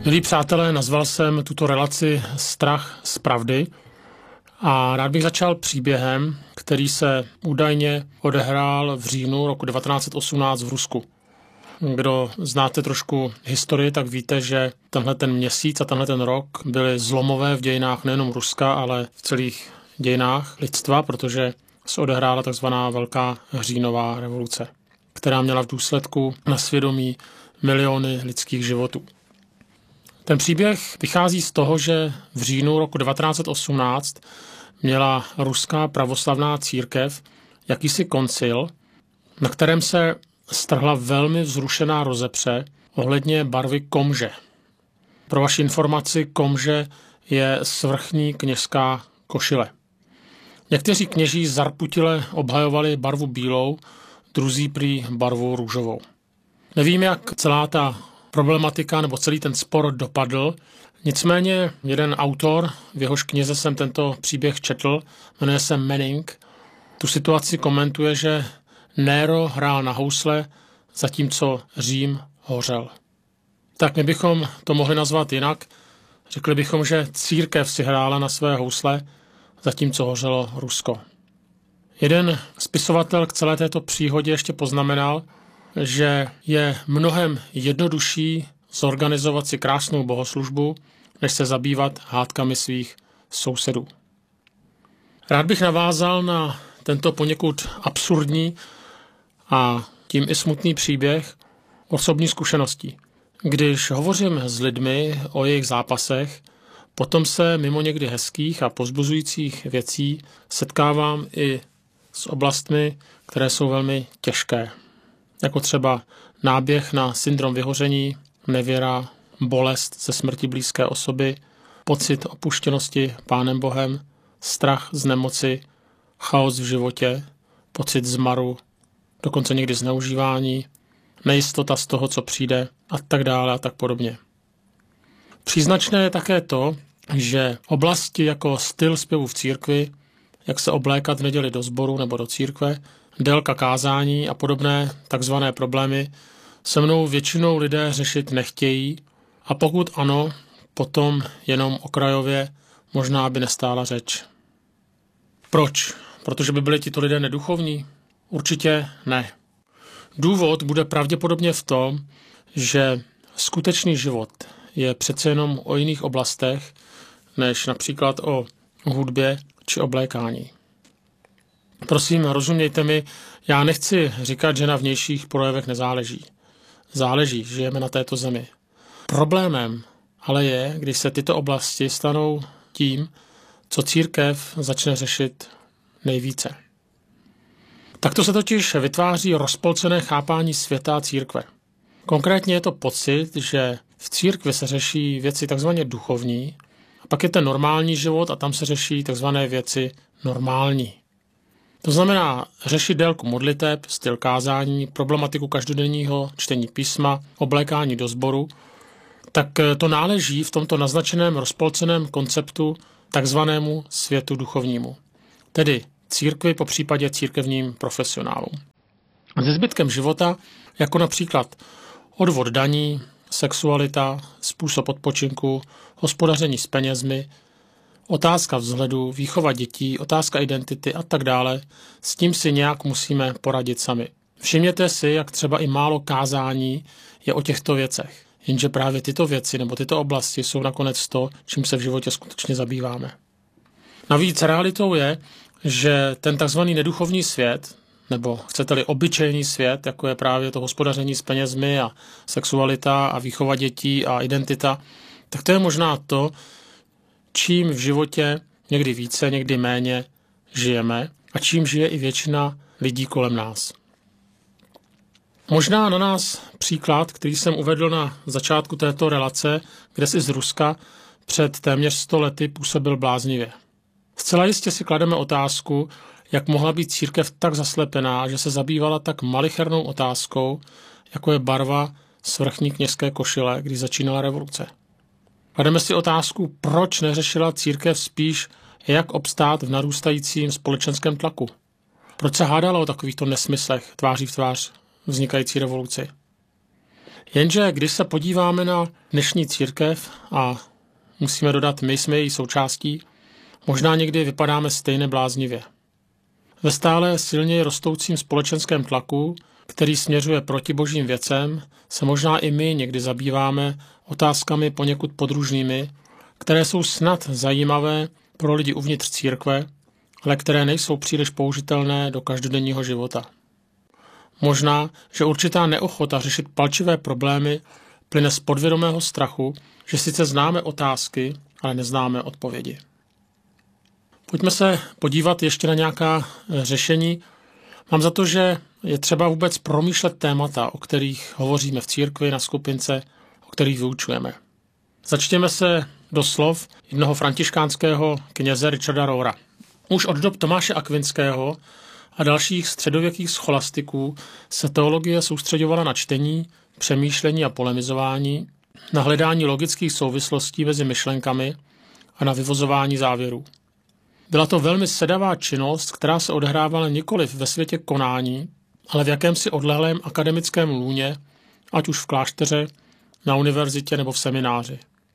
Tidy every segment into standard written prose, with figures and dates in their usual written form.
Milí přátelé, nazval jsem tuto relaci Strach z pravdy a rád bych začal příběhem, který se údajně odehrál v říjnu roku 1918 v Rusku. Kdo znáte trošku historii, tak víte, že tenhle ten měsíc a tenhle ten rok byly zlomové v dějinách nejenom Ruska, ale v celých dějinách lidstva, protože se odehrála takzvaná Velká říjnová revoluce, která měla v důsledku na svědomí miliony lidských životů. Ten příběh vychází z toho, že v říjnu roku 1918 měla ruská pravoslavná církev jakýsi koncil, na kterém se strhla velmi vzrušená rozepře ohledně barvy komže. Pro vaši informaci, komže je svrchní kněžská košile. Někteří kněží zarputile obhajovali barvu bílou, druzí prý barvu růžovou. Nevím, jak celá ta problematika nebo celý ten spor dopadl, nicméně jeden autor, v jehož knize jsem tento příběh četl, jmenuje se Manning, tu situaci komentuje, že Nero hrál na housle, zatímco Řím hořel. Tak my bychom to mohli nazvat jinak. Řekli bychom, že církev si hrála na své housle, zatímco hořelo Rusko. Jeden spisovatel k celé této příhodě ještě poznamenal, že je mnohem jednodušší zorganizovat si krásnou bohoslužbu, než se zabývat hádkami svých sousedů. Rád bych navázal na tento poněkud absurdní a tím i smutný příběh osobní zkušeností. Když hovořím s lidmi o jejich zápasech, potom se mimo někdy hezkých a povzbuzujících věcí setkávám i s oblastmi, které jsou velmi těžké. Jako třeba náběh na syndrom vyhoření, nevěra, bolest ze smrti blízké osoby, pocit opuštěnosti Pánem Bohem, strach z nemoci, chaos v životě, pocit zmaru, dokonce někdy zneužívání, nejistota z toho, co přijde a tak dále a tak podobně. Příznačné je také to, že oblasti jako styl zpěvu v církvi, jak se oblékat v neděli do sboru nebo do církve, délka kázání a podobné takzvané problémy se mnou většinou lidé řešit nechtějí a pokud ano, potom jenom okrajově, možná by nestála řeč. Proč? Protože by byli tito lidé neduchovní? Určitě ne. Důvod bude pravděpodobně v tom, že skutečný život je přece jenom o jiných oblastech, než například o hudbě či oblékání. Prosím, rozumějte mi, já nechci říkat, že na vnějších projevech nezáleží. Záleží, žijeme na této zemi. Problémem ale je, když se tyto oblasti stanou tím, co církev začne řešit nejvíce. Takto se totiž vytváří rozpolcené chápání světa a církve. Konkrétně je to pocit, že v církvi se řeší věci takzvaně duchovní, a pak je ten normální život a tam se řeší takzvané věci normální. To znamená řešit délku modliteb, styl kázání, problematiku každodenního čtení písma, oblékání do sboru, tak to náleží v tomto naznačeném rozpolceném konceptu takzvanému světu duchovnímu, tedy církvi, popřípadě církevním profesionálům. Se zbytkem života, jako například odvod daní, sexualita, způsob odpočinku, hospodaření s penězmi, otázka vzhledu, výchova dětí, otázka identity a tak dále, s tím si nějak musíme poradit sami. Všimněte si, jak třeba i málo kázání je o těchto věcech. Jenže právě tyto věci nebo tyto oblasti jsou nakonec to, čím se v životě skutečně zabýváme. Navíc realitou je, že ten takzvaný neduchovní svět, nebo chcete-li obyčejný svět, jako je právě to hospodaření s penězmi a sexualita a výchova dětí a identita, tak to je možná to, čím v životě někdy více, někdy méně žijeme a čím žije i většina lidí kolem nás. Možná na nás příklad, který jsem uvedl na začátku této relace, kde si z Ruska před téměř 100 lety působil bláznivě. Zcela jistě si klademe otázku, jak mohla být církev tak zaslepená, že se zabývala tak malichernou otázkou, jako je barva svrchní kněžské košile, když začínala revoluce. Klademe si otázku, proč neřešila církev spíš, jak obstát v narůstajícím společenském tlaku. Proč se hádala o takovýchto nesmyslech tváří v tvář vznikající revoluci. Jenže když se podíváme na dnešní církev, a musíme dodat, my jsme její součástí, možná někdy vypadáme stejně bláznivě. Ve stále silněji rostoucím společenském tlaku, který směřuje proti božím věcem, se možná i my někdy zabýváme otázkami poněkud podružnými, které jsou snad zajímavé pro lidi uvnitř církve, ale které nejsou příliš použitelné do každodenního života. Možná, že určitá neochota řešit palčivé problémy plyne z podvědomého strachu, že sice známe otázky, ale neznáme odpovědi. Pojďme se podívat ještě na nějaká řešení. Mám za to, že je třeba vůbec promýšlet témata, o kterých hovoříme v církvi, na skupince, o kterých vyučujeme. Začtěme se do slov jednoho františkánského kněze Richarda Rohra. Už od dob Tomáše Akvinského a dalších středověkých scholastiků se teologie soustřeďovala na čtení, přemýšlení a polemizování, na hledání logických souvislostí mezi myšlenkami a na vyvozování závěrů. Byla to velmi sedavá činnost, která se odehrávala nikoliv ve světě konání, ale v jakémsi odlehlém akademickém lůně, ať už v klášteře, na univerzitě nebo v semináři.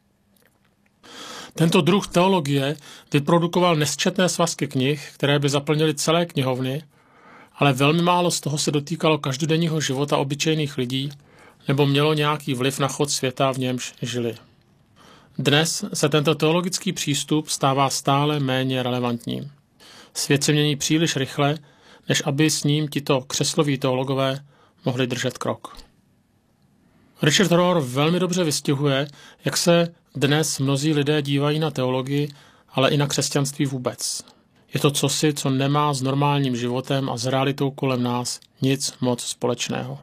Tento druh teologie vyprodukoval nesčetné svazky knih, které by zaplnily celé knihovny, ale velmi málo z toho se dotýkalo každodenního života obyčejných lidí nebo mělo nějaký vliv na chod světa, v němž žili. Dnes se tento teologický přístup stává stále méně relevantním. Svět se mění příliš rychle, než aby s ním tito křesloví teologové mohli držet krok. Richard Rohr velmi dobře vystihuje, jak se dnes mnozí lidé dívají na teologii, ale i na křesťanství vůbec. Je to cosi, co nemá s normálním životem a s realitou kolem nás nic moc společného.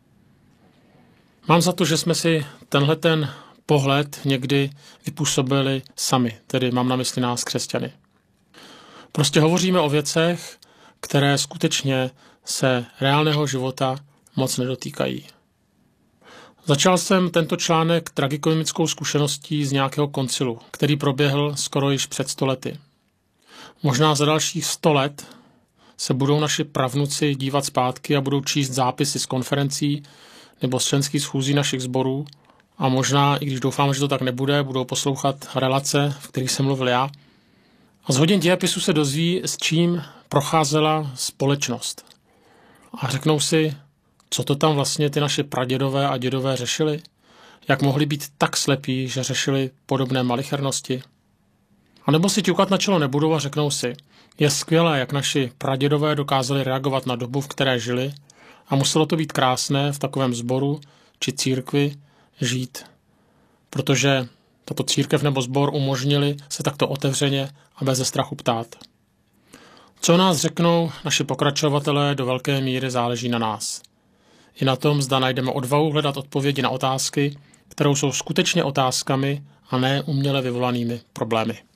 Mám za to, že jsme si tenhleten pohled někdy vypůsobili sami, tedy mám na mysli nás křesťany. Prostě hovoříme o věcech, které skutečně se reálného života moc nedotýkají. Začal jsem tento článek tragikomickou zkušeností z nějakého koncilu, který proběhl skoro již před 100 lety. Možná za dalších 100 let se budou naši pravnuci dívat zpátky a budou číst zápisy z konferencí nebo z členských schůzí našich sborů a možná, i když doufám, že to tak nebude, budou poslouchat relace, v kterých jsem mluvil já. A z hodin dějepisu se dozví, s čím procházela společnost. A řeknou si, co to tam vlastně ty naše pradědové a dědové řešili? Jak mohli být tak slepí, že řešili podobné malichernosti? A nebo si ťukat na čelo nebudou a řeknou si, je skvělé, jak naši pradědové dokázali reagovat na dobu, v které žili a muselo to být krásné v takovém sboru či církvi žít, protože tato církev nebo sbor umožnili se takto otevřeně a bez strachu ptát. Co nás řeknou naši pokračovatelé, do velké míry záleží na nás. I na tom, zda najdeme odvahu hledat odpovědi na otázky, kterou jsou skutečně otázkami a ne uměle vyvolanými problémy.